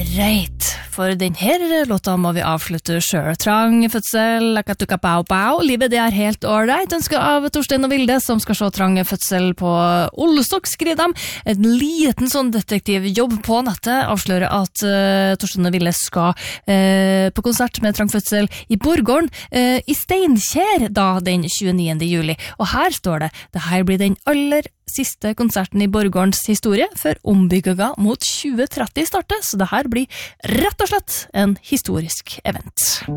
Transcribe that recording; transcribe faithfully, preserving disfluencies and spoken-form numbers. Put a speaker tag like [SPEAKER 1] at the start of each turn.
[SPEAKER 1] Reit, for denne låta må vi avslutte selv. Trang fødsel, lakatuka pau pau. Livet det er helt ålreit. Ønsker av Torstein og Vilde, som skal se trang fødsel på Olstok, skriver dem. En liten sånn detektivjobb på nettet avslører at uh, Torstein og Vilde skal uh, på konsert med trang fødsel i Borgården uh, i Steinkjer da den tjueniende juli. Og her står det, det her blir den aller siste konserten i Borgårdens historie før ombygginga mot tjue tretti starter, så det her blir rett og slett en historisk event.